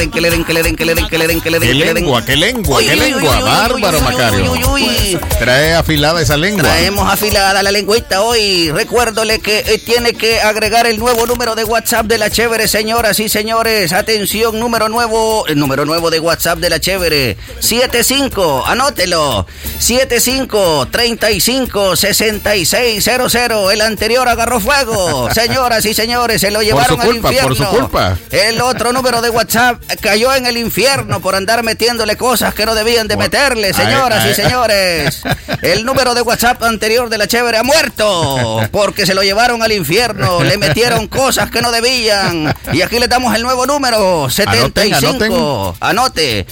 ¿Qué lengua? Bárbaro, Macario. Trae afilada esa lengua. Traemos afilada la lengüita hoy. Recuérdole que tiene que agregar el nuevo número de WhatsApp de la Chévere, señoras y señores. Atención, el número nuevo de WhatsApp de la Chévere. 75, anótelo. 75356600. El anterior agarró fuego. Señoras y señores, se lo llevaron al infierno. Por su culpa. El otro número de WhatsApp cayó en el infierno por andar metiéndole cosas que no debían de meterle, señoras y señores. El número de WhatsApp anterior de la Chévere ha muerto porque se lo llevaron al infierno, le metieron cosas que no debían. Y aquí le damos el nuevo número, 75. Anote,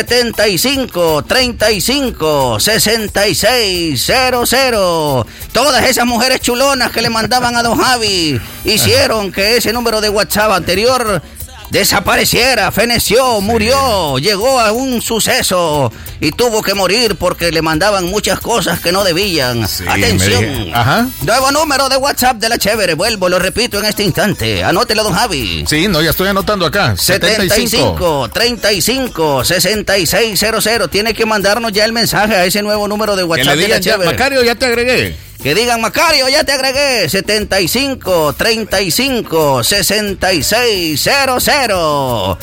75356600. Todas esas mujeres chulonas que le mandaban a don Javi hicieron que ese número de WhatsApp anterior desapareciera, feneció, murió, llegó a un suceso y tuvo que morir porque le mandaban muchas cosas que no debían. Sí, atención, nuevo número de WhatsApp de la Chévere, lo repito en este instante, anótelo, don Javi. Sí, no, ya estoy anotando acá. 75356600. Tiene que mandarnos ya el mensaje a ese nuevo número de WhatsApp de la Chévere. Macario, ya te agregué. Que digan, Macario, ya te agregué. 75356600.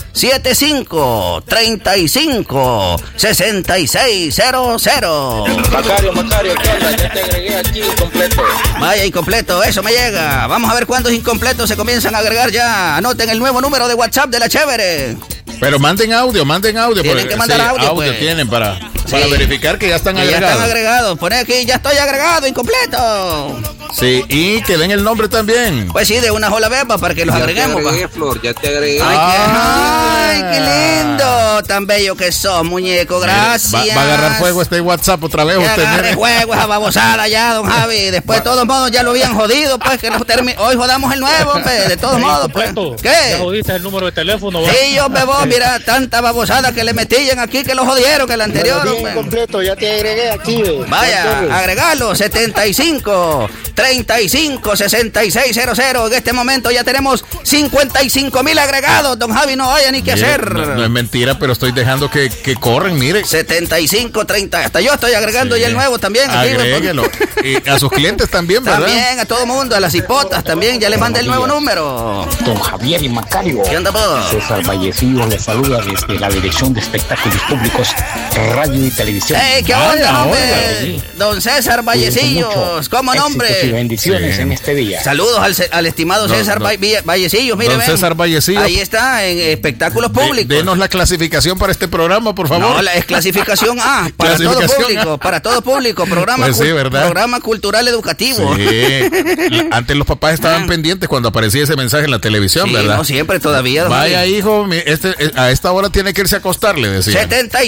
75356600. Macario, ¿qué onda? Ya te agregué aquí incompleto. Vaya, incompleto, eso me llega. Vamos a ver cuántos incompletos se comienzan a agregar ya. Anoten el nuevo número de WhatsApp de la Chévere. Pero manden audio. Tienen que mandar audio, pues. Tienen para verificar que ya están agregados. Ya están agregados. Pone aquí, ya estoy agregado, incompleto. Sí, y que den el nombre también. Pues sí, de una sola vez para que los agreguemos. Ya te agregué. Ay, qué lindo. Tan bello que sos, muñeco. Gracias. Va a agarrar fuego este WhatsApp otra vez. Usted agarre fuego esa babosada ya, don Javi. Después, de todos modos, ya lo habían jodido, pues, que hoy jodamos el nuevo, pues, de todos modos, pues. ¿Qué? ¿Ya jodiste el número de teléfono? Sí, yo me voy, mira, tanta babosada que le metían aquí que lo jodieron, que el anterior. Bien completo, ya te agregué aquí. Vaya, agregalo, 75356600. En este momento ya tenemos 55,000 agregados, don Javi, no haya ni qué hacer. No es mentira, pero estoy dejando que corren, mire. 7530, hasta yo estoy agregando ya el nuevo también. Agréguelo. Y a sus clientes también, ¿verdad? También, a todo mundo, a las hipotas también, ya le mandé el nuevo número. Don Javier y Macario. ¿Qué onda, vos? César Vallecillo les saluda desde la Dirección de Espectáculos Públicos, Radio y Televisión. ¿Qué onda, hombre? Don César Vallecillos, ¿cómo nombre? Y bendiciones en este día. Saludos al estimado César Vallecillos, mire, don César Vallecillos. Ahí está, en Espectáculos Públicos. Denos la clasificación para este programa, por favor. No, es clasificación A, para todo público, programa, pues sí, ¿verdad? Programa cultural educativo. Sí. Antes los papás estaban pendientes cuando aparecía ese mensaje en la televisión, ¿verdad? No siempre, todavía. Vaya, hijo, a esta hora tiene que irse a acostar, le decía.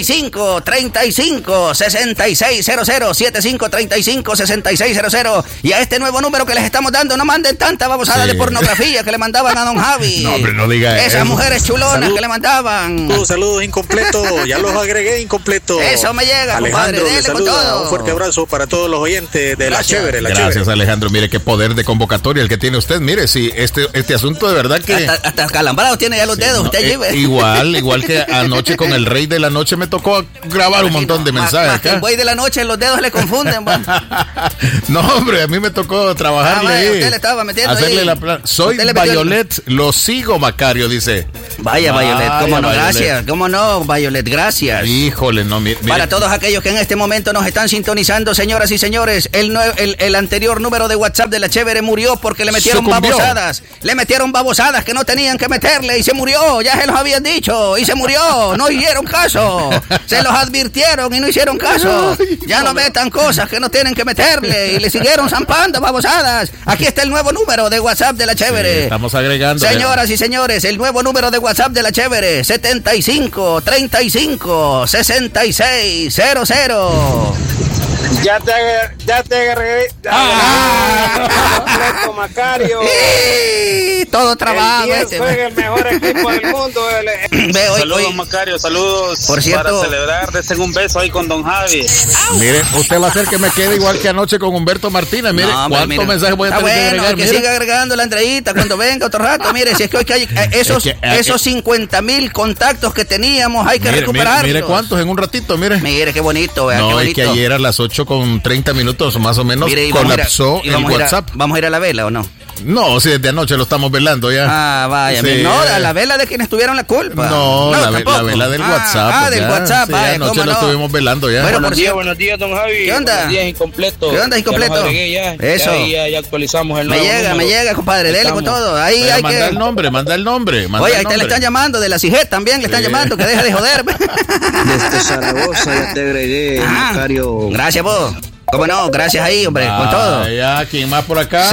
75356600. 75356600. Y a este nuevo número que les estamos dando, no manden tanta babosada de pornografía que le mandaban a don Javi. No, hombre, no diga eso. Esas mujeres chulonas que le mandaban. Saludos incompletos, ya los agregué incompletos. Eso me llega, Alejandro, compadre, dele con todo. Un fuerte abrazo para todos los oyentes de La Chévere. Gracias, Alejandro. Mire qué poder de convocatoria el que tiene usted. Mire, sí, este asunto de verdad que... Hasta calambrado tiene ya los dedos, usted allí, igual que anoche con el Rey de la Noche me tocó grabar un montón de mensajes acá. El Buey de la Noche, los dedos le confunden. No, hombre, a mí me tocó trabajarle ahí. Usted le estaba metiendo hacerle ahí. Soy Violet, lo sigo, Macario, dice. Vaya, Violet, cómo no, gracias. Cómo no, Violet, gracias. Híjole, no, mire. Para todos aquellos que en este momento nos están sintonizando, señoras y señores, el anterior número de WhatsApp de la Chévere murió porque le metieron babosadas. Le metieron babosadas que no tenían que meterle y se murió. Ya se los habían dicho y se murió. No hicieron caso. Se los advirtieron y no hicieron caso. Ya no metan cosas que no tienen que meterle y le siguieron zampando babosadas. Aquí está el nuevo número de WhatsApp de la Chévere. Sí, estamos agregando. Señoras y señores, el nuevo número de WhatsApp de la Chévere, 75356600. Ya te agregué. Macario. todo trabado. Juega el mejor equipo del mundo. Saludos, Macario, saludos. Por cierto, para celebrar, desen un beso ahí con don Javi. Mire, usted va a hacer que me quede igual que anoche con Humberto Martínez. Mire, no, ¿cuántos mensajes voy a tener que agregar? Que siga agregando la Andreita cuando venga otro rato. Mire, si es que hoy hay esos 50,000 contactos que teníamos, hay que recuperarlos. Mire cuántos en un ratito, mire. Mire, qué bonito, vea, no, qué bonito. Es que ayer a las 8:30 más o menos colapsó el WhatsApp. ¿Vamos a ir a la vela o no? No, si desde anoche lo estamos velando ya. Ah, vaya. Sí. No, a la vela de quienes tuvieron la culpa. No, la vela del WhatsApp. Del WhatsApp. Sí, anoche lo estuvimos velando ya. Bueno, buenos días, don Javi. ¿Qué onda? Buenos días, incompleto. ¿Qué onda, incompleto? Eso. Ya actualizamos el nuevo número. Me llega, compadre. Dele con todo. Ahí hay manda el nombre. Oye, ahí te le están llamando. De la CIGET también le están llamando. Que deja de joder. Desde Zaragoza ya te agregué, Macario. Gracias, vos. ¿Cómo no? Gracias ahí, hombre, con todo. Ya, ¿quién más por acá?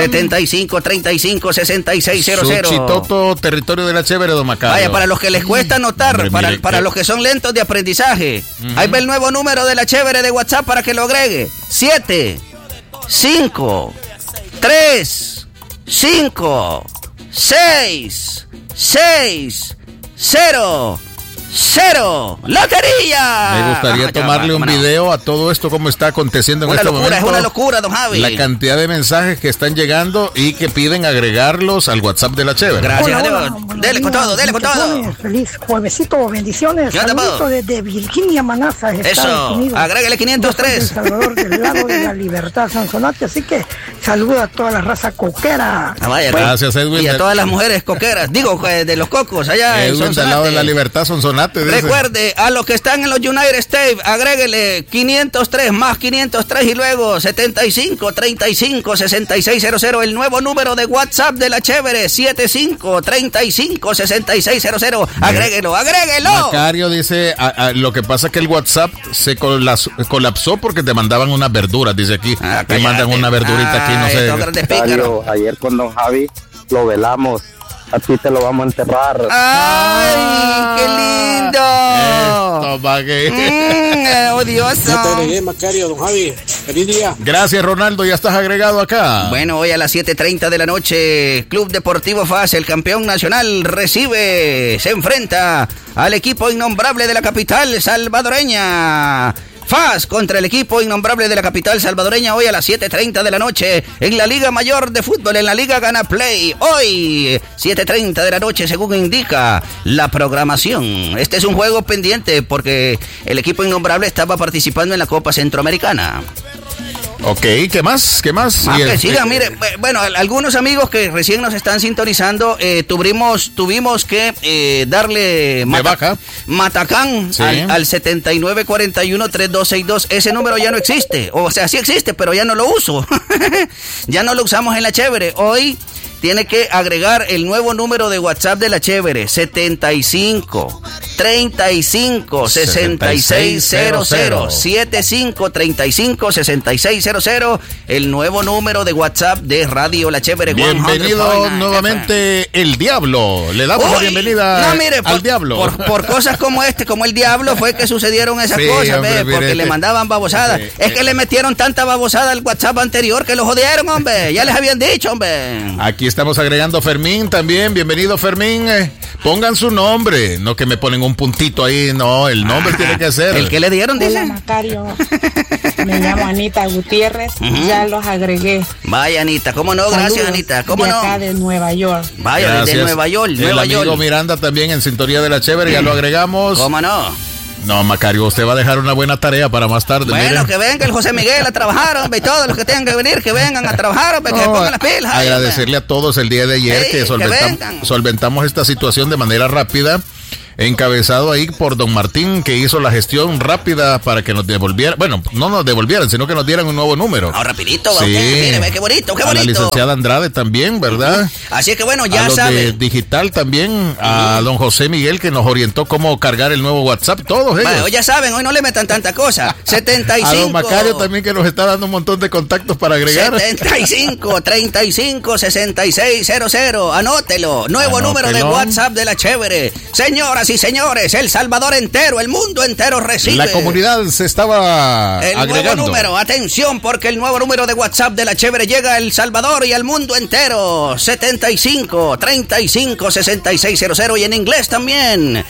75356600. Suchitoto, territorio de la Chévere, don Macario. Vaya, para los que les cuesta anotar, para los que son lentos de aprendizaje, ahí va el nuevo número de la Chévere de WhatsApp para que lo agregue. 7 5 3 5 6 6 0 ¡Lotería! Me gustaría tomarle un video a todo esto, cómo está aconteciendo en este momento. Es una locura, don Javi. La cantidad de mensajes que están llegando y que piden agregarlos al WhatsApp de la Chévere. Gracias a Dios. Dele con todo. Feliz juevesito, bendiciones. Saludos desde Virginia, Manassas, Estados Unidos. Agrégale 503. El Salvador del lado de la Libertad, Sonsonate. Así que saluda a toda la raza coquera. Vaya, gracias, Edwin. Y a todas las mujeres coqueras. Digo, de los cocos allá en Sonsonate. Del lado de la Libertad, Sonsonate. Recuerde, a los que están en los United States, agréguele 503 más 503 y luego 75356600, el nuevo número de WhatsApp de la Chévere, 75356600. Agréguelo. Macario dice, lo que pasa es que el WhatsApp se colapsó porque te mandaban unas verduras, dice aquí. Te mandan una verdurita aquí, no sé. Macario, ayer con don Javi lo velamos. Aquí te lo vamos a enterrar. ¡Ay, qué lindo! Esto, odioso. Ya te agregué, Macario, don Javi. Feliz día. Gracias, Ronaldo. Ya estás agregado acá. Bueno, hoy a las 7:30 de la noche, Club Deportivo FAS, el campeón nacional, se enfrenta al equipo innombrable de la capital salvadoreña. FAS contra el equipo innombrable de la capital salvadoreña hoy a las 7:30 de la noche en la Liga Mayor de Fútbol, en la Liga Gana Play. Hoy, 7:30 de la noche, según indica la programación. Este es un juego pendiente porque el equipo innombrable estaba participando en la Copa Centroamericana. Ok, ¿qué más? Que sigan, mire, bueno, algunos amigos que recién nos están sintonizando, tuvimos que darle Matacán al 7941-3262. Ese número ya no existe, o sea, sí existe, pero ya no lo uso. Ya no lo usamos en la Chévere. Hoy tiene que agregar el nuevo número de WhatsApp de la Chévere, 75356600, 75356600, el nuevo número de WhatsApp de Radio La Chévere. Bienvenido nuevamente el Diablo. Le damos la bienvenida al Diablo. Por cosas como como el Diablo fue que sucedieron esas cosas, hombre, porque le mandaban babosadas. Es que le metieron tanta babosada al WhatsApp anterior que lo jodieron, hombre. Ya les habían dicho, hombre. Aquí estamos agregando Fermín también. Bienvenido, Fermín. Pongan su nombre, no que me ponen un puntito ahí. No, el nombre tiene que ser el que le dieron, dice. Hola, Macario. Me llamo Anita Gutiérrez. Ya los agregué. Vaya, Anita, cómo no. Saludos. Gracias, Anita. ¿Cómo de no? Acá de Nueva York. Vaya, gracias. Desde Nueva York. El amigo Miranda también en sintonía de la Chévere. Ya lo agregamos. ¿Cómo no? No, Macario, usted va a dejar una buena tarea para más tarde. Bueno, que venga el José Miguel a trabajar, hombre, y todos los que tengan que venir, que vengan a trabajar, hombre, que se pongan las pilas. Agradecerle a todos el día de ayer que solventamos esta situación de manera rápida. Encabezado ahí por don Martín, que hizo la gestión rápida para que nos devolvieran, bueno, no nos devolvieran, sino que nos dieran un nuevo número. Rapidito, sí. Mire, qué bonito, qué bonito. A la licenciada Andrade también, ¿verdad? Así es que bueno, ya a los saben. De Digital también, a don José Miguel, que nos orientó cómo cargar el nuevo WhatsApp, todos ellos. Bueno, ya saben, hoy no le metan tanta cosa. 75. A don Macario también, que nos está dando un montón de contactos para agregar. 75356600, anótelo. Nuevo número de WhatsApp de la Chévere. Señoras Señoras y señores, El Salvador entero, el mundo entero recibe. La comunidad se estaba agregando. Nuevo número, atención, porque el nuevo número de WhatsApp de la Chévere llega a El Salvador y al mundo entero. 75 35 6600 y en inglés también.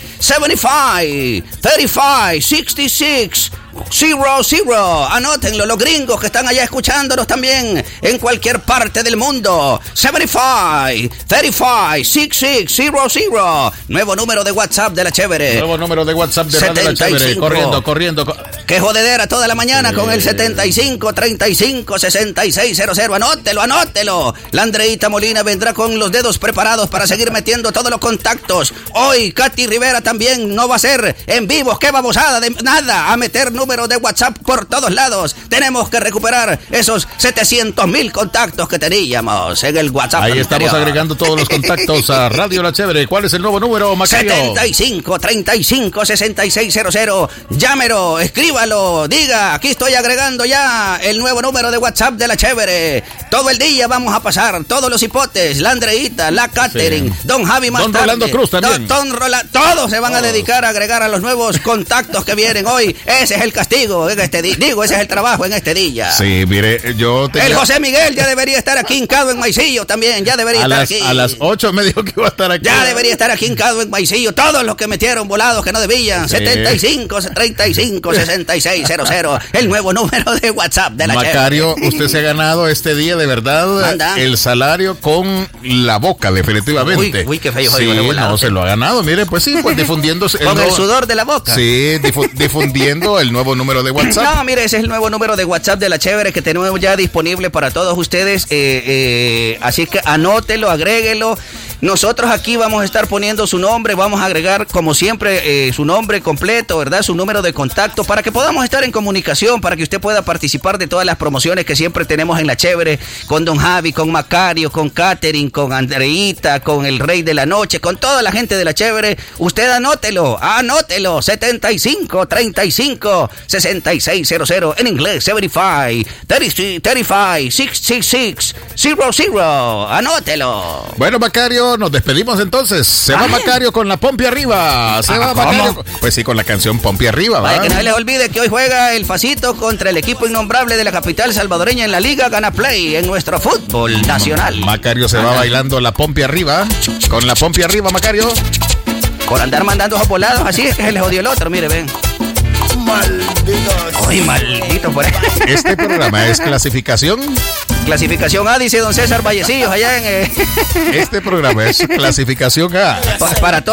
75 35 66 00. Anótenlo, los gringos que están allá escuchándonos también en cualquier parte del mundo. 75 35 66 00. Nuevo número de WhatsApp de la Chévere. Nuevo número de WhatsApp de Radio La Chévere. Corriendo. Qué jodedera toda la mañana con el 75 35 6600. Anótelo. La Andreita Molina vendrá con los dedos preparados para seguir metiendo todos los contactos. Hoy Katy Rivera también no va a ser en vivo. Qué babosada de nada a meter número de WhatsApp por todos lados. Tenemos que recuperar esos 700,000 contactos que teníamos en el WhatsApp. Ahí estamos agregando todos los contactos a Radio La Chévere. ¿Cuál es el nuevo número, Macario? 75 35 6600. Llámelo, escríbalo, diga, aquí estoy agregando ya el nuevo número de WhatsApp de la Chévere. Todo el día vamos a pasar todos los hipotes, la Andreita, la Catherine, sí. Don Javi más Don tarde, Rolando Cruz también. Todos se van a dedicar a agregar a los nuevos contactos que vienen hoy. Ese es el castigo en este día. Digo, ese es el trabajo en este día. Sí, mire, yo tenía... El José Miguel ya debería estar aquí hincado en Maicillo también, ya debería estar aquí. A las 8 me dijo que iba a estar aquí. Ya debería estar aquí hincado en Maicillo. Todos los que metieron volados que no debían. Sí. 75 35 6600. El nuevo número de WhatsApp de la Macario, Chévere. usted se ha ganado este día de verdad el salario con la boca, definitivamente. Uy, qué feo. Sí, no, se lo ha ganado. Mire, pues sí, pues difundiendo... Con el sudor de la boca. Sí, difundiendo el nuevo número de WhatsApp. No, mire, ese es el nuevo número de WhatsApp de la Chévere que tenemos ya disponible para todos ustedes. Así que anótelo, agréguelo. Nosotros aquí vamos a estar poniendo su nombre, vamos a agregar como siempre su nombre completo, ¿verdad? Su número de contacto para que podamos estar en comunicación, para que usted pueda participar de todas las promociones que siempre tenemos en la Chévere, con Don Javi, con Macario, con Catherine, con Andreita, con el Rey de la Noche, con toda la gente de la Chévere. Usted anótelo, 75 35 6600 en inglés, 75 35 666 00. Anótelo. Bueno, Macario, nos despedimos entonces. Se va Macario con la Pompi arriba. Se va Macario. Pues sí, con la canción Pompi arriba. Vaya, que no les olvide que hoy juega el Facito contra el equipo innombrable de la capital salvadoreña en la Liga Gana Play en nuestro fútbol nacional. Macario se va bailando la Pompi arriba. Con la Pompi arriba, Macario. Por andar mandando ojos volados así es que se les jodió el otro, mire, ven. Malditos. Uy, maldito por ahí. Este programa es clasificación. Clasificación A, dice don César Vallecillos allá en... Este programa es clasificación A. Para